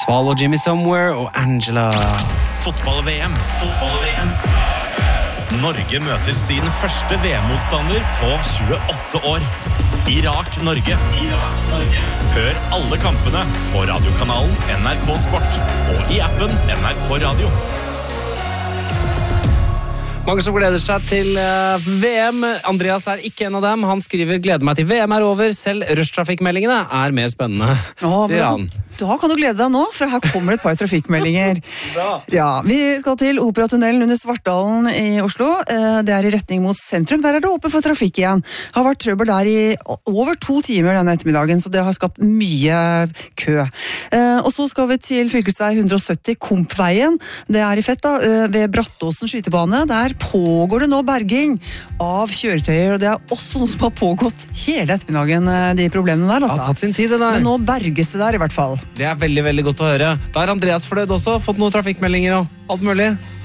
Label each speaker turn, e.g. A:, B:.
A: Swallow Jimmy Somewhere og Angela.
B: Fotball-VM. Norge møter sin første VM-motstander på 28 år. Irak-Norge. Hør alle kampene på radiokanalen NRK Sport og i appen NRK Radio.
A: Mange som gleder seg til VM. Andreas er ikke en av dem. Han skriver, gleder meg til VM er over. Selv rushtrafikkmeldingene er mer spennende, sier han.
C: Da kan du glede deg nå, for her kommer det et par trafikkmeldinger. Ja, vi skal til Operatunnelen under Svartdalen i Oslo. Det er i retning mot sentrum. Der er det åpent for trafikk igjen. Det har vært trøbbel der i over 2 timer denne ettermiddagen, så det har skapt mye kø. Og så skal vi til fylkesvei 170, Kompveien. Det er i Fett da, ved Brattåsen skytebane. Der pågår det nå berging av kjøretøyer, og det er også noe som har pågått hele ettermiddagen, de problemene der.
A: Har tatt sin tid, det der.
C: Men nå berges det der i hvert fall.
A: Det er veldig, veldig godt å høre. Da er Andreas fornøyd også, fått noen trafikkmeldinger og alt mulig.